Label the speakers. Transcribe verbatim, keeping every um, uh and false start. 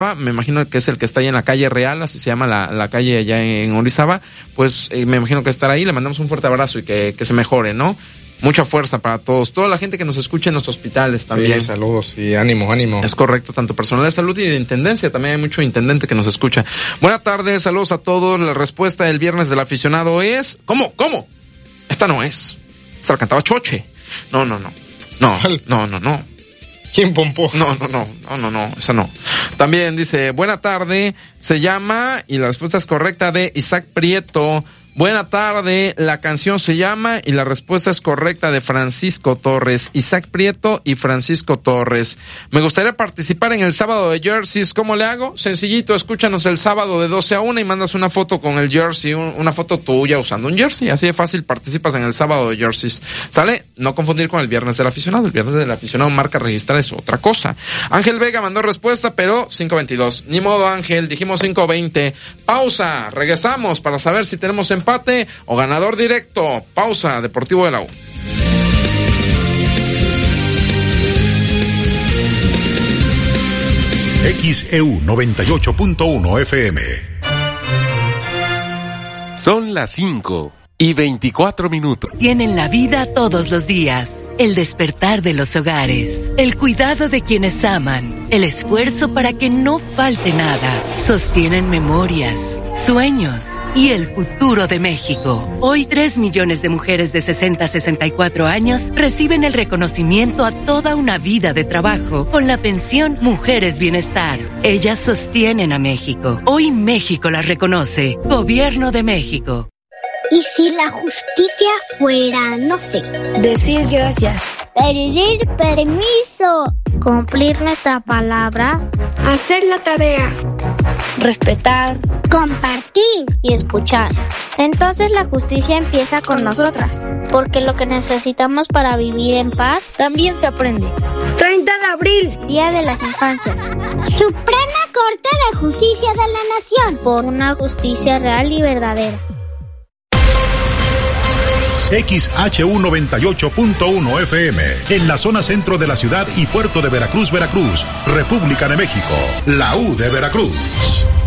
Speaker 1: me imagino que es el que está ahí en la calle Real, así se llama la, la calle allá en Orizaba, pues eh, me imagino que estará ahí, le mandamos un fuerte abrazo y que, que se mejore, ¿no? Mucha fuerza para todos, toda la gente que nos escucha en los hospitales también.
Speaker 2: Sí, saludos y ánimo, ánimo.
Speaker 1: Es correcto, tanto personal de salud y de intendencia, también hay mucho intendente que nos escucha. Buenas tardes, saludos a todos. La respuesta del viernes del aficionado es... ¿Cómo? ¿Cómo? Esta no es. Esta la cantaba Choche. No, no, no. No, no, no, no.
Speaker 2: ¿Quién pompó?
Speaker 1: No, no, no, no, no, no, esa no. También dice, buena tarde, se llama, y la respuesta es correcta, de Isaac Prieto. Buena tarde, la canción se llama y la respuesta es correcta, de Francisco Torres. Isaac Prieto y Francisco Torres. Me gustaría participar en el sábado de jerseys. ¿Cómo le hago? Sencillito, escúchanos el sábado de doce a una y mandas una foto con el jersey, un, una foto tuya usando un jersey. Así de fácil participas en el sábado de jerseys. ¿Sale? No confundir con el viernes del aficionado. El viernes del aficionado marca registrar es otra cosa. Ángel Vega mandó respuesta, pero cinco veintidós. Ni modo, Ángel, dijimos cinco veinte. Pausa, regresamos para saber si tenemos en empate o ganador directo. Pausa, Deportivo de la U.
Speaker 3: X E U noventa y ocho punto uno F M.
Speaker 4: Son las cinco y veinticuatro minutos.
Speaker 5: Tienen la vida todos los días, el despertar de los hogares, el cuidado de quienes aman, el esfuerzo para que no falte nada. Sostienen memorias, sueños y el futuro de México. Hoy tres millones de mujeres de sesenta a sesenta y cuatro años reciben el reconocimiento a toda una vida de trabajo con la pensión Mujeres Bienestar. Ellas sostienen a México. Hoy México las reconoce. Gobierno de México.
Speaker 6: ¿Y si la justicia fuera, no sé,
Speaker 7: decir gracias,
Speaker 6: pedir permiso, cumplir nuestra palabra,
Speaker 7: hacer la tarea,
Speaker 6: respetar, compartir y escuchar? Entonces la justicia empieza con nosotras, porque lo que necesitamos para vivir en paz también se aprende.
Speaker 7: treinta de abril,
Speaker 6: Día de las Infancias. Suprema Corte de Justicia de la Nación, por una justicia real y verdadera.
Speaker 3: X H U noventa y ocho punto uno F M, en la zona centro de la ciudad y puerto de Veracruz, Veracruz, República de México, la U de Veracruz.